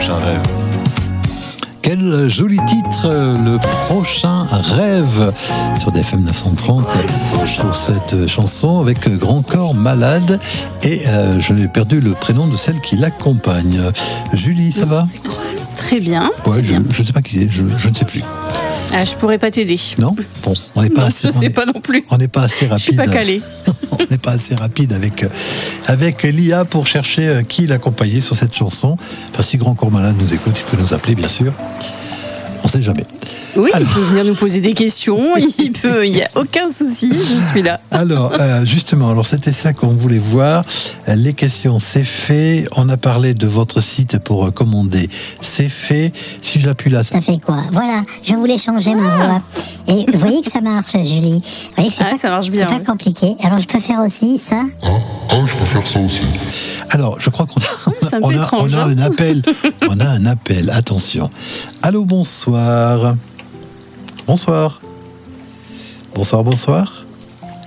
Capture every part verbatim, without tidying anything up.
prochain rêve. Quel joli titre, le prochain rêve sur D F M neuf cent trente pour cette chanson avec Grand Corps Malade. Et euh, je n'ai perdu le prénom de celle qui l'accompagne. Julie, ça va ? Très bien. Ouais, je ne sais pas qui c'est, je, je ne sais plus. Ah, je pourrais pas t'aider. Non ? Bon, on n'est pas non, assez. Je sais est, pas non plus. On n'est pas assez rapide. Je suis pas calée. On n'est pas assez rapide avec, avec l'I A pour chercher qui l'accompagnait sur cette chanson. Enfin, si Grand Corps Malade nous écoute, il peut nous appeler, bien sûr. On ne sait jamais. Oui, alors, il peut venir nous poser des questions. Il peut, il n'y a aucun souci. Je suis là. Alors, euh, justement, alors c'était ça qu'on voulait voir. Les questions, c'est fait. On a parlé de votre site pour commander, c'est fait. Si j'appuie là, ça fait quoi ? Voilà, je voulais changer ma voix. Et vous voyez que ça marche, Julie. Vous voyez, c'est ah, pas, ça marche bien. C'est pas oui. compliqué. Alors, je peux faire aussi ça ? Ah, ah je peux faire ça aussi. Alors, je crois qu'on a, C'est un peu on a, étrange, on a hein. un appel. On a un appel. Attention. Allô, bonsoir. Bonsoir. Bonsoir, bonsoir. Allô ?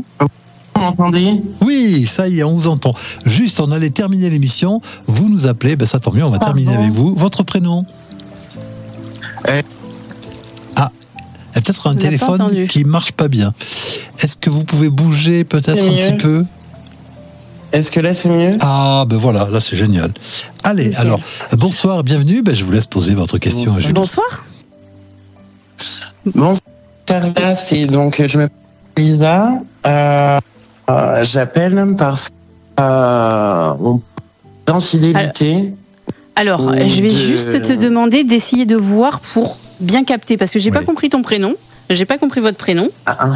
Vous m'entendez ? Oui, ça y est, on vous entend. Juste, on allait terminer l'émission. Vous nous appelez, ben ça tombe bien, on va Pardon. terminer avec vous. Votre prénom ? Euh. Ah, il y a peut-être un On n'a téléphone pas entendu. qui marche pas bien. Est-ce que vous pouvez bouger peut-être C'est un mieux. petit peu ? Est-ce que là c'est mieux ? Ah, ben voilà, là c'est génial. Allez, Nickel. alors, bonsoir, bienvenue. Ben, je vous laisse poser votre question Bonsoir. à Julie. Bonsoir. Bonsoir, Carla, c'est donc je m'appelle Lisa. Euh, euh, j'appelle parce que euh, on d'infidélité. Alors, Ou je vais de- juste te demander d'essayer de voir pour bien capter, parce que j'ai Oui. pas compris ton prénom. J'ai pas compris votre prénom. Ah,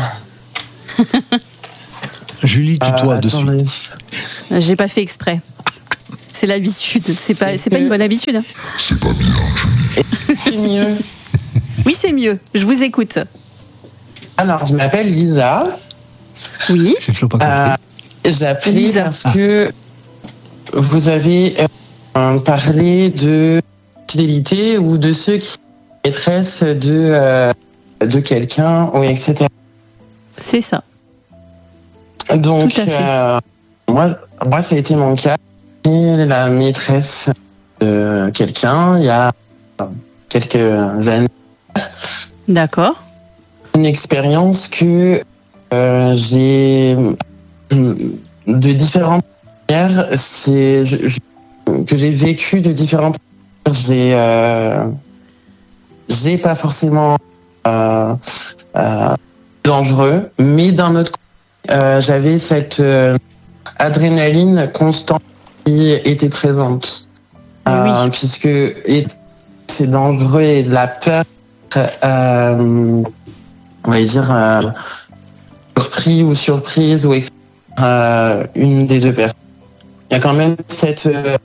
Julie, tutoie euh, de attendez. suite. J'ai pas fait exprès. C'est l'habitude. C'est pas, Est-ce c'est pas que- une bonne habitude. C'est pas bien, Julie. C'est mieux. Oui, c'est mieux. Je vous écoute. Alors, je m'appelle Lisa. Oui. J'ai toujours pas compris. Euh, J'appelais Lisa. parce que vous avez euh, parlé de fidélité ou de ceux qui sont maîtresses de, euh, de quelqu'un, ou et cetera. C'est ça. Donc, Tout à fait. euh, moi, moi, ça a été mon cas. J'étais la maîtresse de quelqu'un il y a quelques années. D'accord. Une expérience que euh, j'ai euh, de différentes manières. C'est je- je- que j'ai vécu de différentes manières. J'ai euh, j'ai pas forcément euh, euh, dangereux, mais d'un autre côté, euh, j'avais cette euh, adrénaline constante qui était présente. Oui. Euh, puisque et- c'est dangereux et de la peur, euh, on va dire, euh, surpris ou surprise, ou euh, une des deux personnes. Il y a quand même cette euh,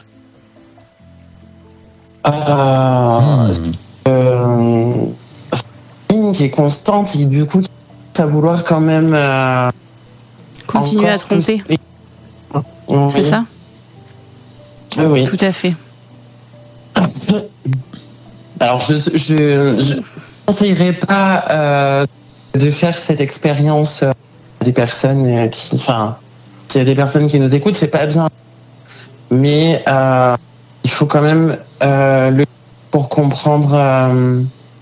euh, Hmm. euh, ligne qui est constante et du coup, à vouloir quand même euh, Continuer encore à tromper. plus- Oui. C'est ça ? Oui, oui. Tout à fait. Alors, je je, je conseillerais pas euh, de faire cette expérience euh, à des personnes euh, qui, enfin, s'il y a des personnes qui nous écoutent, c'est pas bien. Mais euh, il faut quand même euh, le pour comprendre. Euh,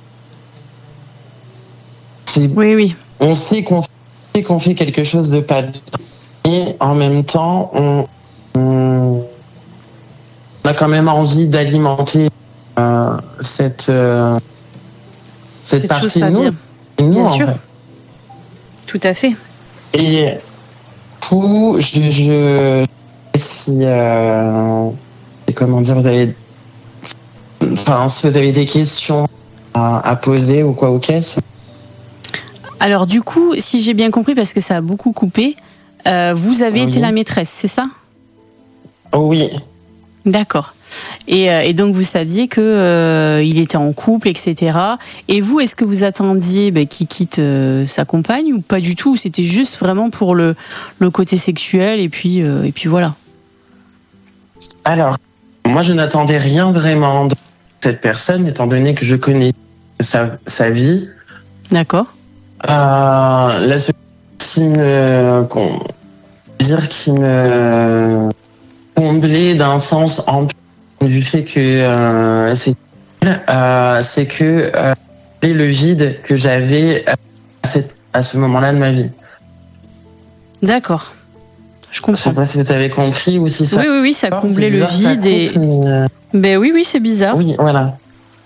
c'est- Oui, oui. on sait qu'on sait qu'on fait quelque chose de pas bien, et en même temps, on, on a quand même envie d'alimenter euh, cette euh, cette, Cette chose partie de pas nous, bien. de nous, Bien en sûr. fait. Tout à fait. Et du coup, je, je si euh, comment dire, vous avez, enfin, si vous avez des questions à, à poser ou quoi ou qu'est-ce. Alors du coup, si j'ai bien compris, parce que ça a beaucoup coupé, euh, vous avez Oui. été la maîtresse, c'est ça ? Oui. D'accord. Et, euh, et donc vous saviez que euh, il était en couple, et cetera. Et vous, est-ce que vous attendiez ben, qu'il quitte euh, sa compagne ou pas du tout ? Ou c'était juste vraiment pour le, le côté sexuel et puis, euh, et puis voilà. Alors, moi, je n'attendais rien vraiment de cette personne, étant donné que je connais sa, sa vie. D'accord. Euh, la seule chose qui me, qu'on- dire qui me comblait d'un sens en du fait que euh, c'est euh, c'est que euh, le vide que j'avais à, cette, à ce moment-là de ma vie. D'accord. Je Je comprends. sais pas si vous avez compris ou si ça. Oui, oui, oui, ça comblait le bizarre, ça vide et. coupe, mais, euh, Ben oui, oui, c'est bizarre. Oui, voilà.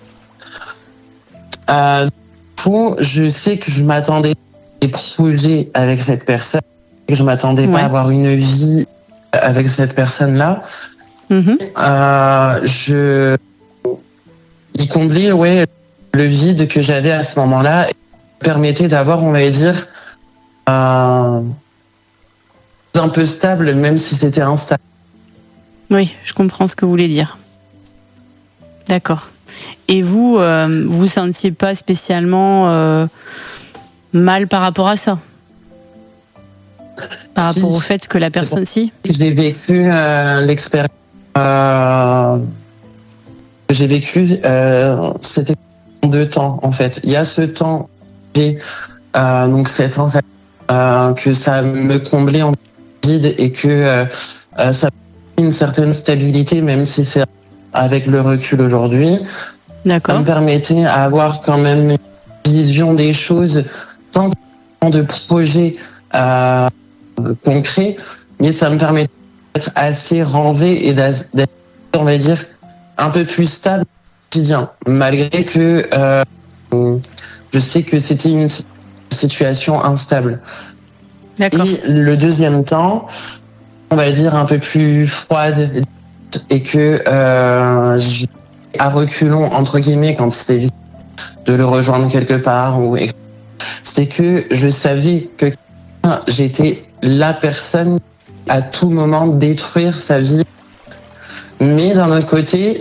Euh, du coup, je sais que je m'attendais à des projets avec cette personne, que je m'attendais Ouais. pas à avoir une vie avec cette personne-là. Mhm. Euh, je, il comblait, ouais, le vide que j'avais à ce moment-là et me permettait d'avoir, on va dire, euh, un peu stable, même si c'était instable. Oui, je comprends ce que vous voulez dire. D'accord. Et vous, euh, vous sentiez pas spécialement euh, mal par rapport à ça? Par Si. rapport au fait que la personne... Si J'ai vécu euh, l'expérience euh, que j'ai vécu, euh, c'était en deux temps en fait. Il y a ce temps, j'ai euh, donc cette ans euh, que ça me comblait en vide et que euh, euh, ça me une certaine stabilité, même si c'est avec le recul aujourd'hui. Ça D'accord. me permettait à avoir quand même une vision des choses, tant de projets euh, concrets, mais ça me permet d'être assez rangé et d'être, on va dire, un peu plus stable au quotidien, malgré que euh, je sais que c'était une situation instable. D'accord. Et le deuxième temps, on va dire un peu plus froide, et que euh, j'ai à reculons entre guillemets quand c'était de le rejoindre quelque part, ou c'est que je savais que j'étais la personne à tout moment détruire sa vie, mais d'un autre côté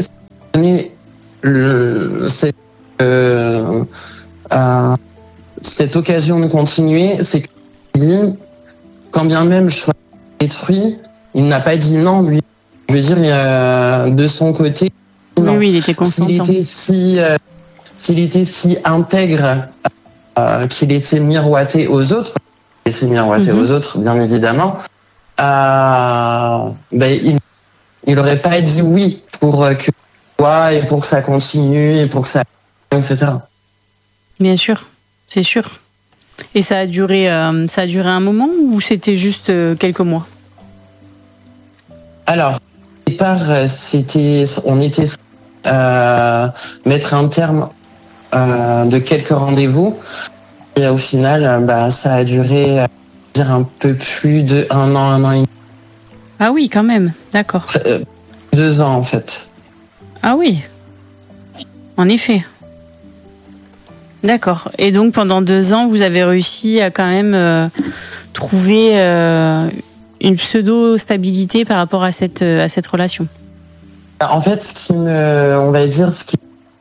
le, cette, euh, euh, cette occasion de continuer, c'est que lui, quand bien même je sois détruit, il n'a pas dit non, lui. Je veux dire, euh, de son côté, non. Oui, oui, il était consentant. S'il était si, euh, s'il était si intègre euh, qu'il laissait miroiter aux autres, laissait miroiter Mhm. aux autres, bien évidemment, euh, ben, il il aurait pas dit oui pour que toi et pour que ça continue et pour que ça, et cetera. Bien sûr, c'est sûr. Et ça a duré, euh, ça a duré un moment ou c'était juste euh, quelques mois? Alors, au départ, c'était, on était euh, mettre un terme euh, de quelques rendez-vous. Et au final, bah, ça a duré euh, dire un peu plus de un an, un an et demi. Ah oui, quand même. D'accord. Euh, deux ans en fait. Ah oui. En effet. D'accord. Et donc pendant deux ans, vous avez réussi à quand même euh, trouver euh, une pseudo-stabilité par rapport à cette, à cette relation. En fait, ce qui me, on va dire, ce qui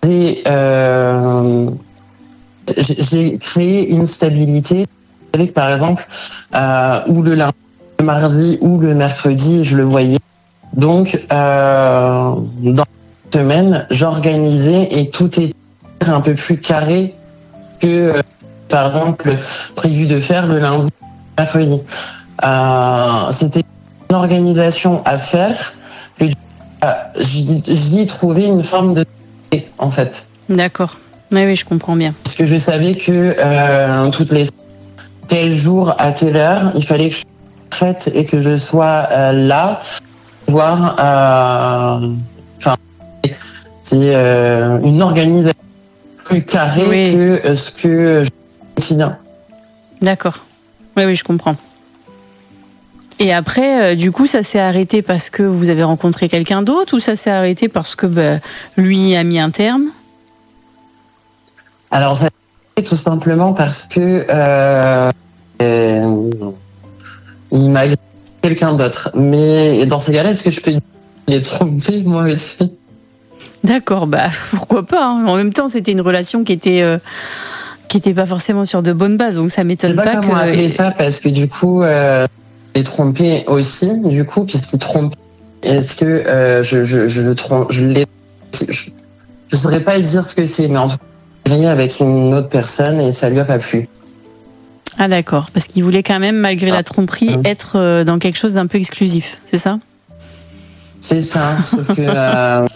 euh, j'ai créé une stabilité avec, par exemple, euh, ou le lundi, le mardi ou le mercredi, je le voyais. Donc, euh, dans la semaine, j'organisais et tout était un peu plus carré que, euh, par exemple, prévu de faire le lundi, le mercredi. Euh, c'était une organisation à faire. Que, euh, j'y, j'y trouvais une forme de en fait. D'accord. Oui, oui, je comprends bien. Parce que je savais que euh, toutes les tel jour à telle heure, il fallait que je sois prête et que je sois euh, là, voir. Enfin, euh, c'est euh, une organisation plus carrée Oui. que euh, ce que je quotidien. D'accord. Oui, oui, je comprends. Et après, euh, du coup, ça s'est arrêté parce que vous avez rencontré quelqu'un d'autre ou ça s'est arrêté parce que bah, lui a mis un terme? Alors, ça tout simplement parce que euh, euh, il m'a agressé quelqu'un d'autre. Mais dans ces cas-là, est-ce que je peux les tromper moi aussi? D'accord, bah pourquoi pas. Hein. En même temps, c'était une relation qui était euh, qui était pas forcément sur de bonnes bases, donc ça Je m'étonne sais pas, pas comment que. appeler ça parce que du coup, euh, il est trompé aussi. Du coup, puisqu'il trompe, est-ce que euh, je je je le trompe, je l'ai, je, je saurais pas dire ce que c'est, mais en tout cas, j'ai avec une autre personne et ça lui a pas plu. Ah d'accord, parce qu'il voulait quand même, malgré Ah. la tromperie, Mmh. être euh, dans quelque chose d'un peu exclusif, c'est ça? C'est ça, sauf que euh,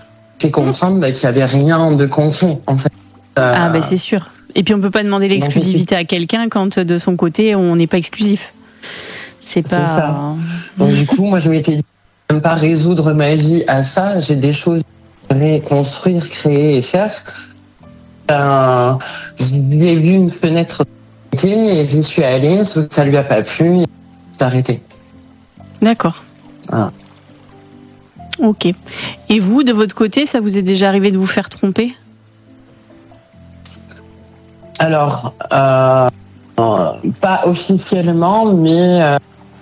fait comprendre bah, qu'il n'y avait rien de concret, en fait. Euh, Ah, ben c'est sûr. Et puis on peut pas demander l'exclusivité à quelqu'un quand de son côté on n'est pas exclusif. C'est pas. C'est ça. Donc du coup, moi je m'étais dit, je ne peux pas résoudre ma vie à ça. J'ai des choses à construire, créer et faire. Euh, j'ai vu une fenêtre et j'y suis allée, sauf que ça lui a pas plu, et c'est arrêté. D'accord. Voilà. Ok. Et vous, de votre côté, ça vous est déjà arrivé de vous faire tromper? Alors, euh, euh, pas officiellement, mais euh,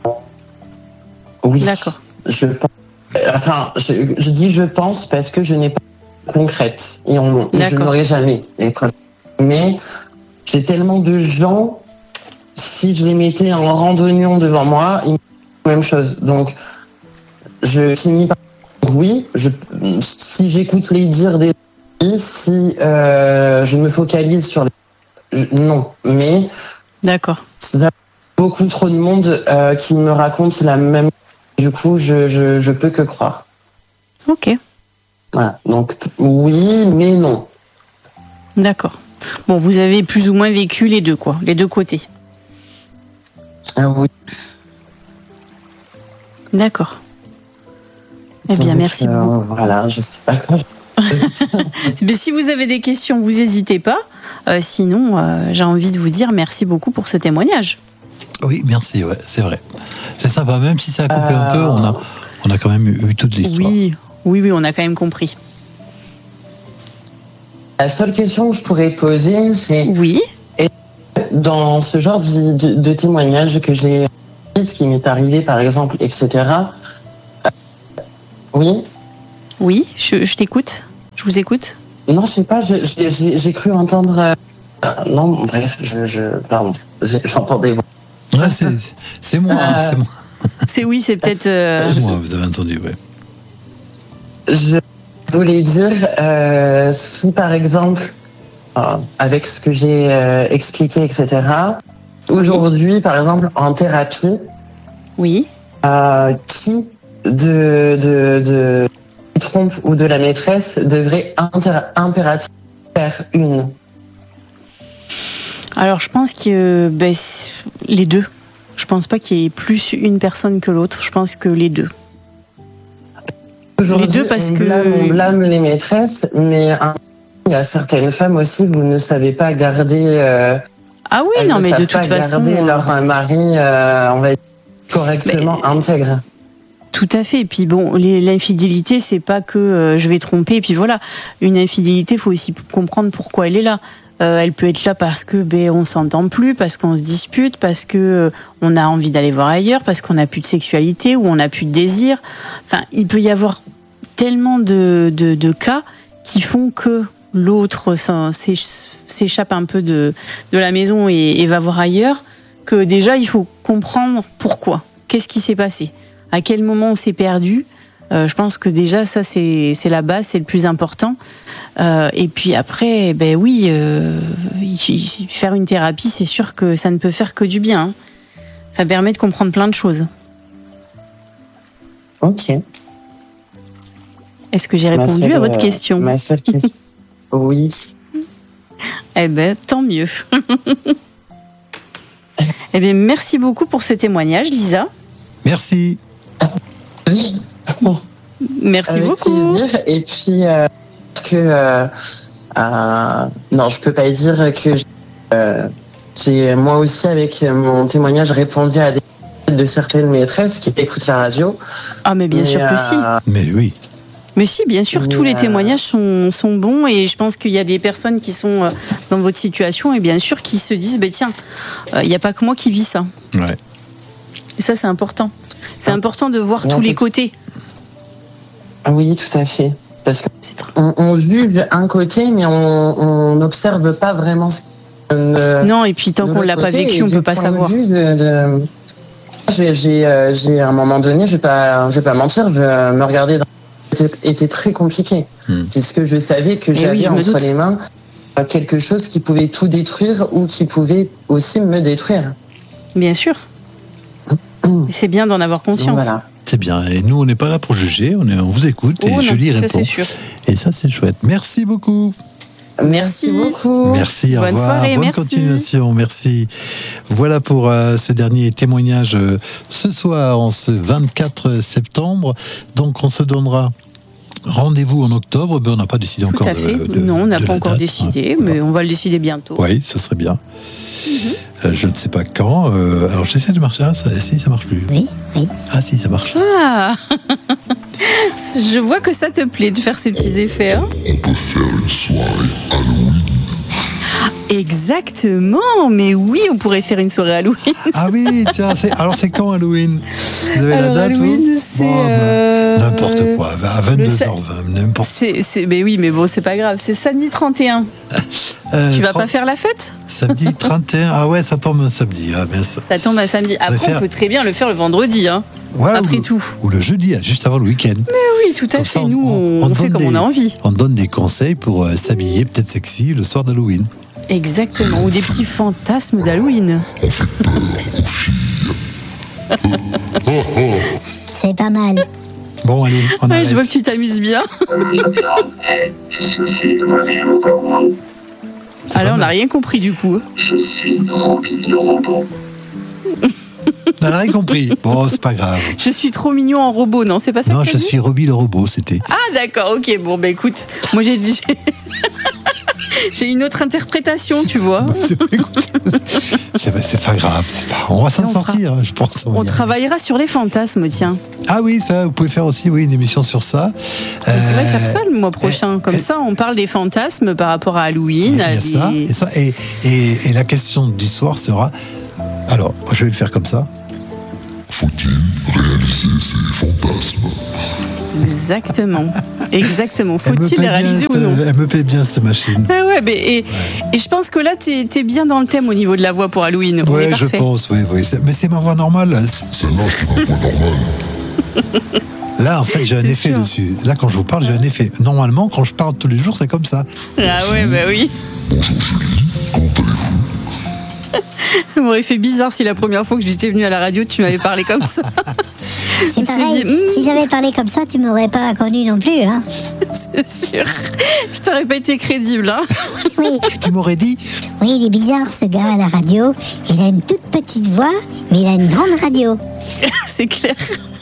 oui. D'accord. Je pense. Enfin, je, je dis je pense parce que je n'ai pas de concrète et, on, et je n'aurai jamais. Mais j'ai tellement de gens, si je les mettais en randonnion devant moi, ils me font la même chose. Donc, je finis par oui. Je, si j'écoute les dires des si euh, je me focalise sur les non, mais d'accord. Il y a beaucoup trop de monde euh, qui me raconte la même. Du coup, je, je, je peux que croire. Ok. Voilà. Donc, oui, mais non. D'accord. Bon, vous avez plus ou moins vécu les deux, quoi, les deux côtés. Ah oui. D'accord. Eh bien, Donc, merci euh, beaucoup. Voilà, je sais pas quoi. Mais si vous avez des questions, vous n'hésitez pas. Euh, sinon, euh, j'ai envie de vous dire merci beaucoup pour ce témoignage. Oui, merci, ouais, c'est vrai. C'est sympa, même si ça a coupé Euh... un peu, on a, on a quand même eu, eu toute l'histoire. Oui, oui, oui, on a quand même compris. La seule question que je pourrais poser, c'est oui. Dans ce genre de, de, de témoignage que j'ai, ce qui m'est arrivé, par exemple, et cetera. Euh, oui. Oui, je, je t'écoute. Je vous écoute. Non, je sais pas. je- J'ai j'ai- j'ai cru entendre. euh, non, bref, je, je pardon, j'ai- j'entends des voix. Ouais, c'est, c'est moi, hein, Euh, c'est moi. C'est oui, c'est peut-être. euh, C'est moi, vous avez entendu, ouais. Je voulais dire, euh, si par exemple, euh, avec ce que j'ai euh, expliqué, et cetera, aujourd'hui, par exemple, en thérapie, Oui. euh, qui de, de, de qui trompe ou de la maîtresse devrait inter- impérativement faire une? Alors, je pense que ben, c'est- les deux. Je pense pas qu'il y ait plus une personne que l'autre. Je pense que les deux. Aujourd'hui, Les deux, parce on que- blâme, on blâme les maîtresses, mais hein, il y a certaines femmes aussi, vous ne savez pas garder. Euh, Ah oui, elles non, ne mais de savent toute pas façon. garder euh, leur euh, mari, euh, on va dire, correctement intègre. Tout à fait. Et puis bon, les- l'infidélité, c'est pas que euh, je vais tromper. Et puis voilà, une infidélité, faut aussi comprendre pourquoi elle est là. Euh, elle peut être là parce que ben on s'entend plus, parce qu'on se dispute, parce que euh, on a envie d'aller voir ailleurs, parce qu'on n'a plus de sexualité ou on n'a plus de désir. Enfin, il peut y avoir tellement de, de, de cas qui font que l'autre s'en- s'éch- s'échappe un peu de, de la maison et, et va voir ailleurs, que déjà il faut comprendre pourquoi. Qu'est-ce qui s'est passé? À quel moment on s'est perdu? Euh, je pense que déjà ça c'est c'est la base, c'est le plus important. Euh, et puis après, ben oui, euh, il- il- faire une thérapie, c'est sûr que ça ne peut faire que du bien. hein. Ça permet de comprendre plein de choses. Ok. Est-ce que j'ai Ma répondu seule, à votre euh, question? Ma seule question. Oui. Eh ben, tant mieux. Eh bien, merci beaucoup pour ce témoignage, Lisa. Merci. Oui. Merci Avec beaucoup. plaisir. Et puis euh, que euh, euh, non, je peux pas dire que j'ai, euh, j'ai moi aussi avec mon témoignage répondu à des de certaines maîtresses qui écoutent la radio. Ah, mais bien Mais, sûr que si. euh, Mais oui. Mais si, bien sûr, tous les euh, témoignages sont, sont bons et je pense qu'il y a des personnes qui sont euh, dans votre situation et bien sûr qui se disent, bah, tiens, euh, il n'y a pas que moi qui vis ça. Ouais. Et ça, c'est important. C'est Ah. important de voir Et en tous les fait- côtés. Oui, tout à fait. Parce C'est tr- qu'on on juge un côté, mais on on n'observe pas vraiment ce ne- Non, et puis tant de qu'on l'autre l'a pas côté, vécu, et on du peut pas point de savoir. vue de- de- J'ai, j'ai, euh, j'ai, à un moment donné, je vais pas, je vais pas mentir, je me regardais dans... était, était très compliqué, Hmm. puisque je savais que Eh oui, j'avais je me entre doute. les mains euh, quelque chose qui pouvait tout détruire ou qui pouvait aussi me détruire. Bien sûr. Et c'est bien d'en avoir Donc conscience. voilà. C'est bien. Et nous, on n'est pas là pour juger, on, est, on vous écoute et Oh non, Julie ça répond. c'est sûr. Et ça, c'est chouette. Merci beaucoup. Merci beaucoup. Merci, au Bonne revoir. soirée, Bonne merci. continuation, merci. Voilà pour euh, ce dernier témoignage euh, ce soir, en ce vingt-quatre septembre. Donc, on se donnera rendez-vous en octobre. Ben, on n'a pas décidé Tout encore à fait. de, de- non, on n'a de pas la encore date, décidé, hein. mais on va le décider bientôt. Oui, ça serait bien. Mhm. Euh, je ne sais pas quand. Euh, alors, j'essaie de marcher. Ah, ça, si, ça marche plus. Oui, oui. Ah, si, ça marche. Ah Je vois que ça te plaît de faire ces petits effets. Hein. On peut faire une soirée Halloween. Exactement, mais oui, on pourrait faire une soirée Halloween. Ah oui, tiens, c'est- alors c'est quand Halloween? Vous avez Alors, la date, Halloween, vous c'est, Bon, ben, euh, n'importe quoi, à vingt-deux heures vingt, n'importe C'est, c'est, mais oui, mais bon, c'est pas grave. C'est samedi trente et un. Euh, Tu vas trente pas faire la fête? Samedi trente et un, ah ouais, ça tombe un samedi. Ah, bien ça. Ça tombe à samedi. Après, faire- on peut très bien le faire le vendredi. Hein. Ouais, Après ou, tout. Ou le jeudi, juste avant le week-end. Oui, tout à Comme fait. ça, Nous, on, on fait donne comme on des- a envie. On donne des conseils pour euh, s'habiller peut-être sexy le soir d'Halloween. Exactement. Ou des petits fantasmes d'Halloween. On fait peur aux filles. C'est pas mal. Bon, allez, on Ouais, arrête. je vois que tu t'amuses bien. C'est Alors, pas on n'a mal. rien compris du coup. On n'a rien compris. Bon, c'est pas grave. Je suis trop mignon en robot, non? C'est pas ça Non, que t'as je dit suis Robbie le robot, c'était. Ah, d'accord, ok. Bon, bah écoute, moi j'ai dit. J'ai une autre interprétation, tu vois. C'est c'est pas, c'est pas grave. c'est Pas... On va s'en Et on sortir, je pense. On va y travaillera sur les fantasmes, tiens. arriver. Ah oui, ça, vous pouvez faire aussi oui, une émission sur ça. On pourrait Euh, faire ça le mois prochain. Comme et- ça, on parle des fantasmes par rapport à Il Halloween. y à a des- ça, et, ça et, et, et la question du soir sera. Alors, je vais le faire comme ça. Faut-il réaliser ses fantasmes? Exactement. Exactement. Elle me Faut-il paie les réaliser bien, ou non? cette- Elle me paie bien cette machine. Ah ouais, mais et, et je pense que là, t'es es bien dans le thème au niveau de la voix pour Halloween. On est Oui, je parfait. pense, oui, oui. C'est- Mais c'est ma voix normale. Celle-là, c'est ma voix normale. Là, en fait, j'ai un C'est effet sûr. dessus. Là, quand je vous parle, j'ai un effet. Normalement, quand je parle tous les jours, c'est comme ça. Ah ouais, bah oui. Bonjour Julie, comment allez-vous? Ça m'aurait fait bizarre si la première fois que j'étais venue à la radio, tu m'avais parlé comme ça. C'est Je me suis pareil. dit, hmm, Si j'avais parlé comme ça, tu m'aurais pas connu non plus. Hein. c'est sûr. Je t'aurais pas été crédible, hein. Oui, Tu m'aurais dit, oui, il est bizarre ce gars à la radio. Il a une toute petite voix, mais il a une grande radio. C'est clair.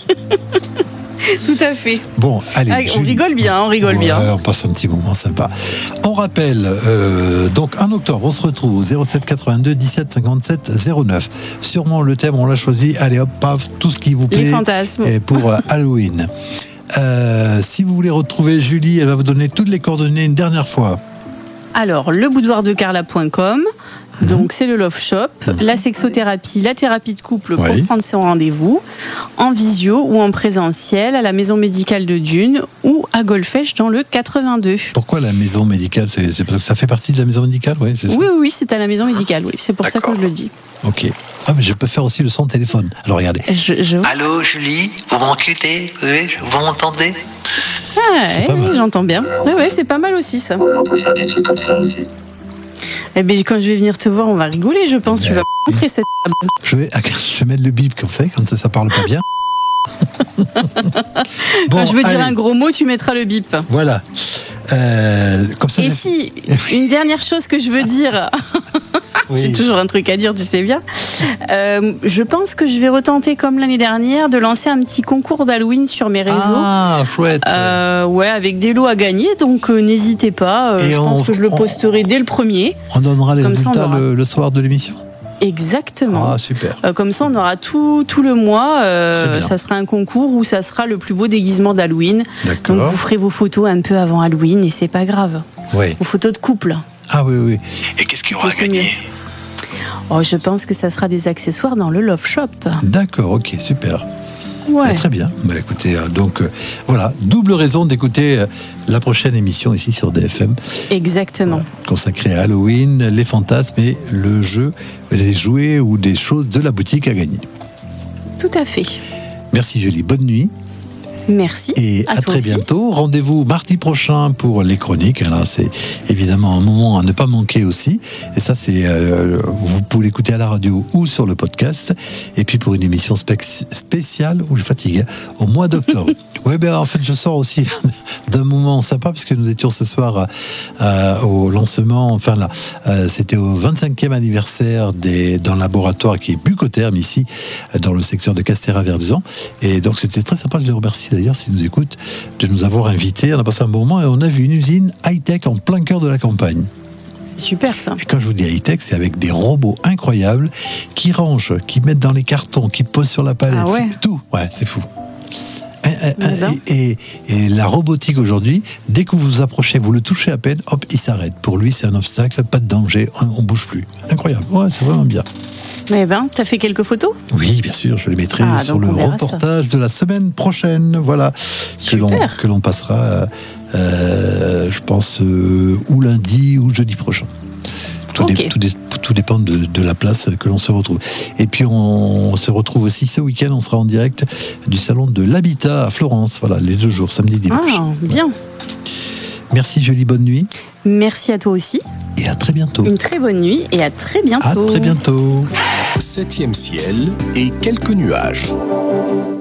Tout à fait. bon, allez. Ah, on Julie. rigole bien, on rigole Ouais, bien. on passe un petit moment sympa. On rappelle, euh, donc en octobre, on se retrouve au zéro sept quatre-vingt-deux dix-sept cinquante-sept zéro neuf. Sûrement le thème, on l'a choisi. Allez hop, paf, tout ce qui vous plaît. Les fantasmes. Et pour euh, Halloween. Euh, si vous voulez retrouver Julie, elle va vous donner toutes les coordonnées une dernière fois. Alors, le boudoir de carla point com, donc c'est le Love Shop, la sexothérapie, la thérapie de couple pour Oui. prendre son rendez-vous, en visio ou en présentiel, à la maison médicale de Dune ou à Golfech dans le quatre-vingt-deux. Pourquoi la maison médicale c'est, c'est parce que ça fait partie de la maison médicale, oui, c'est ça. Oui, oui, oui, c'est à la maison médicale, oui, c'est pour ça que je le dis. Ok. Ah, mais je peux faire aussi le son de téléphone. Alors regardez. Je, je... Allô Julie, vous m'écoutez? Oui, vous m'entendez? Ah, C'est ouais, pas mal. j'entends bien. Ouais, ouais, c'est pas mal aussi ça. Eh bien, quand je vais venir te voir, on va rigoler, je pense. Tu vas montrer cette table. Je vais, je vais mettre le bip comme ça, quand ça, ça parle pas bien. Quand je veux dire allez, un gros mot, tu mettras le bip. Voilà. Euh, comme ça. Et j'ai- si, une dernière chose que je veux dire, oui. j'ai toujours un truc à dire, tu sais bien. Euh, je pense que je vais retenter, comme l'année dernière, de lancer un petit concours d'Halloween sur mes réseaux. Ah, chouette. Euh, ouais, avec des lots à gagner, donc euh, n'hésitez pas. Euh, Et je on- pense que je le on- posterai dès le premier. On donnera les comme ça, on résultats aura. le, le soir de l'émission. Exactement. Ah, super. Euh, comme ça, on aura tout, tout le mois. euh, Très bien. ça sera un concours où ça sera le plus beau déguisement d'Halloween. Donc D'accord. vous ferez vos photos un peu avant Halloween et c'est pas grave. Oui. Vos photos de couple. Ah, oui, oui. Et qu'est-ce qu'il y aura à C'est gagner? mieux. Oh, je pense que ça sera des accessoires dans le Love Shop. D'accord, ok, super. Ouais. Ah, très bien. Bah, écoutez, euh, donc euh, voilà, double raison d'écouter euh, la prochaine émission ici sur D F M, Exactement. consacrée à Halloween, les fantasmes et le jeu, les jouets ou des choses de la boutique à gagner. Tout à fait. Merci Julie, bonne nuit. Merci. Et à, à, toi très aussi. bientôt. Rendez-vous mardi prochain pour les chroniques. Là, c'est évidemment un moment à ne pas manquer aussi. Et ça, c'est euh, vous pouvez l'écouter à la radio ou sur le podcast. Et puis pour une émission spec- spéciale où je fatigue au mois d'octobre. Oui, ben en fait, je sors aussi d'un moment sympa puisque nous étions ce soir euh, au lancement. Enfin là, euh, c'était au vingt-cinquième anniversaire des, d'un laboratoire qui est Bucotherm ici, dans le secteur de Castéra-Verduzan. Et donc c'était très sympa. Je les remercie d'ailleurs s'ils nous écoutent de nous avoir invités. On a passé un bon moment et on a vu une usine high-tech en plein cœur de la campagne. Super ça. Et quand je vous dis high-tech, c'est avec des robots incroyables qui rangent, qui mettent dans les cartons, qui posent sur la palette, Ah ouais. c'est tout. Ouais, c'est fou. Et, Ben. et, et, et la robotique aujourd'hui, dès que vous vous approchez, vous le touchez à peine, hop, il s'arrête. Pour lui, c'est un obstacle, pas de danger, on, on bouge plus. Incroyable. Ouais, c'est vraiment bien. Eh ben, t'as fait quelques photos? Oui, bien sûr, je les mettrai Ah, sur donc le on verra reportage de la semaine prochaine. Voilà, que l'on, Super. que l'on passera, euh, je pense, euh, ou lundi ou jeudi prochain. Tout, Ok. dé- tout, dé- tout dépend de, de la place que l'on se retrouve. Et puis on, on se retrouve aussi ce week-end, on sera en direct du salon de l'habitat à Florence. Voilà, les deux jours, samedi et dimanche. Ah, bien. Merci Julie, bonne nuit Merci à toi aussi. et à très bientôt. Une très bonne nuit et à très À bientôt. très bientôt. Septième ciel et quelques nuages.